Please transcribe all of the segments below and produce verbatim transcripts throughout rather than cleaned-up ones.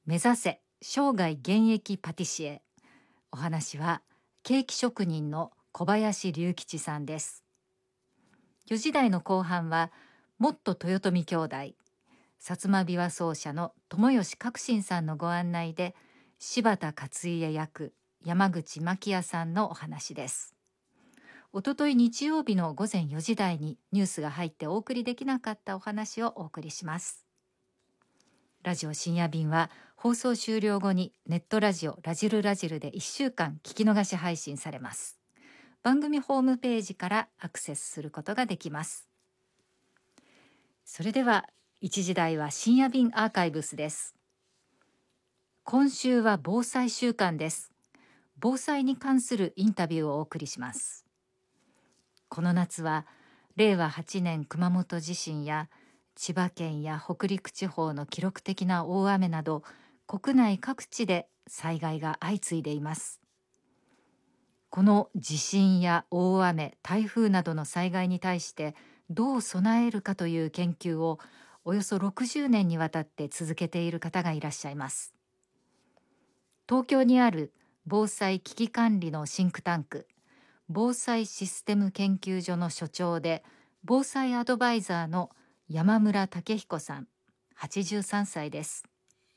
目指せ生涯現役パティシエ。お話はケーキ職人の小林隆吉さんです。よじ台の後半はもっと豊臣兄弟、薩摩琵琶奏者の友吉革新さんのご案内で、柴田勝家役山口真紀也さんのお話です。おととい日曜日の午前よじ台にニュースが入ってお送りできなかったお話をお送りします。ラジオ深夜便は放送終了後にネットラジオラジルラジルでいっしゅうかん聞き逃し配信されます。番組ホームページからアクセスすることができます。それではいちじ台は深夜便アーカイブスです。今週は防災週間です。防災に関するインタビューをお送りします。この夏はれいわはちねん熊本地震や千葉県や北陸地方の記録的な大雨など、国内各地で災害が相次いでいます。この地震や大雨、台風などの災害に対してどう備えるかという研究をおよそろくじゅうねんにわたって続けている方がいらっしゃいます。東京にある防災危機管理のシンクタンク、防災システム研究所の所長で防災アドバイザーの山村武彦さん、はちじゅうさんさいです。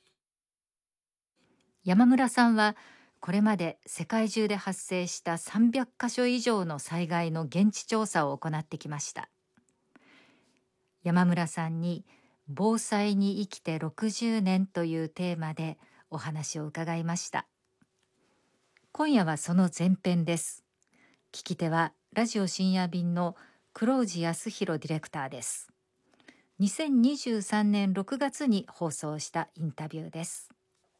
山村さんはこれまで世界中で発生したさんびゃっかしょ以上の災害の現地調査を行ってきました。山村さんに防災に生きてろくじゅうねんというテーマでお話を伺いました。今夜はその前編です。聞き手はラジオ深夜便の黒氏康弘ディレクターです。にせんにじゅうさんねんろくがつに放送したインタビューです。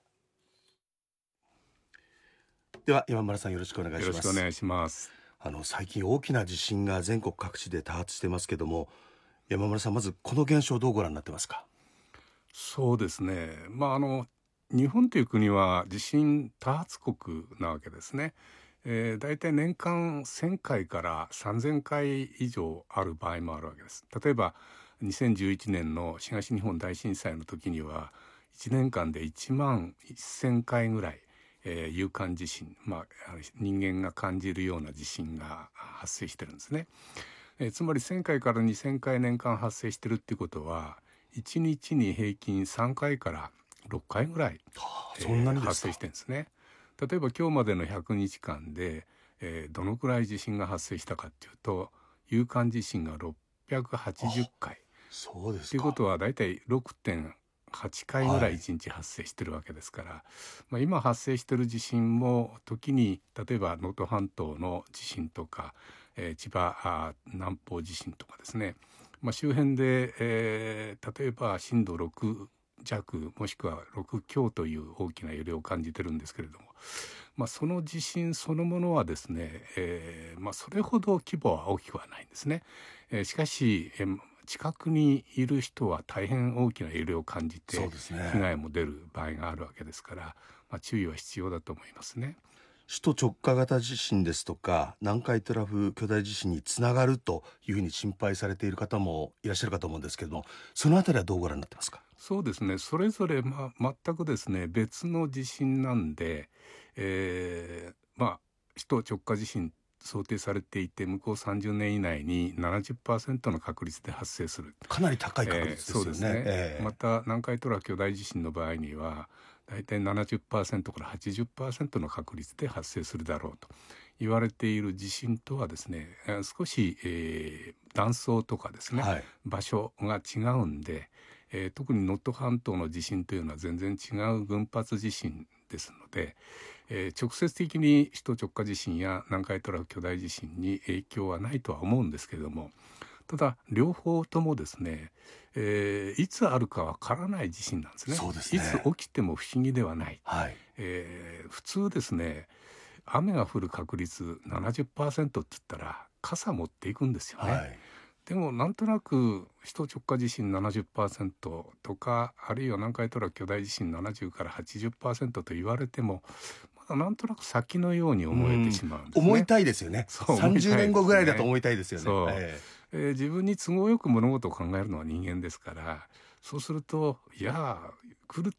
では山村さん、よろしくお願いします。 よろしくお願いします。 あの最近大きな地震が全国各地で多発してますけども、山村さん、まずこの現象をどうご覧になってますか？ そうですね、まあ、あの日本という国は地震多発国なわけですね。えー、だいたい年間せんかいからさんぜんかい以上ある場合もあるわけです。例えばにせんじゅういちねんの東日本大震災の時にはいちねんかんでいちまんせんかいぐらい、えー、有感地震、まあ、人間が感じるような地震が発生してるんですね。えー、つまりせんかいからにせんかい年間発生してるっていうことはいちにちに平均さんかいからろっかいぐらい、 はあ、そんなにですか？ えー、発生してるんですね。例えば今日までのひゃくにちかんで、えー、どのくらい地震が発生したかっていうと、有感地震がろっぴゃくはちじゅっかい。 そうですか。 ということはだいたい ろくてんはちかいぐらいいちにち発生してるわけですから、はい、まあ、今発生してる地震も時に例えば能登半島の地震とか、えー、千葉南方地震とかですね、まあ、周辺で、えー、例えば震度ろくじゃくもしくはろくきょうという大きな揺れを感じてるんですけれども、まあ、その地震そのものはですね、えーまあ、それほど規模は大きくはないんですね。えー、しかし、えー近くにいる人は大変大きな揺れを感じて、被害も出る場合があるわけですから、まあ、注意は必要だと思いますね。 首都直下型地震ですとか南海トラフ巨大地震につながるというふうに心配されている方もいらっしゃるかと思うんですけれども、そのあたりはどうご覧になってますか？ そうですね、それぞれ、まあ、全くですね別の地震なんで、えー、まあ首都直下地震想定されていて、向こうさんじゅうねん以内に ななじゅっパーセント の確率で発生する。 かなり高い確率ですよね。えー、そうですね。えー、 また南海トラフ巨大地震の場合にはだいたい ななじゅっパーセント から はちじゅっパーセント の確率で発生するだろうと言われている地震とはですね、少し、えー、断層とかですね、はい、場所が違うんで、えー、特に能登半島の地震というのは全然違う群発地震ですので、えー、直接的に首都直下地震や南海トラフ巨大地震に影響はないとは思うんですけれども、ただ両方ともですね、えー、いつあるかわからない地震なんですね。 そうですね。 いつ起きても不思議ではない、 はい、 えー、普通ですね、雨が降る確率 ななじゅっパーセント って言ったら傘持っていくんですよね。はい、でもなんとなく首都直下地震 ななじゅっパーセント とか、あるいは南海トラフ巨大地震ななじゅうから はちじゅっパーセント と言われても、まだなんとなく先のように思えてしまうんですね。 思いたいですよね。 そう、 さんじゅうねんごぐらいだと思いたいですよね。 そう、えーえー、自分に都合よく物事を考えるのは人間ですから、そうするといや来る